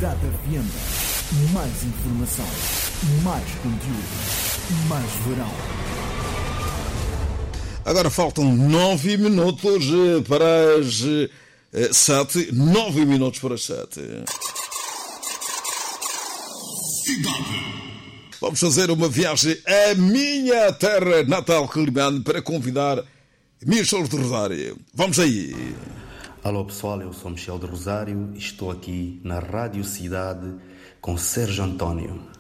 Cidade FM. Mais informação, mais conteúdo, mais verão. Agora faltam 9 minutos para as 7. 9 minutos para as 7. Vamos fazer uma viagem à minha terra natal, Quelimane, para convidar Michel de Rosário. Vamos aí. Alô pessoal, eu sou Michel de Rosário e estou aqui na Rádio Cidade com Sérgio António.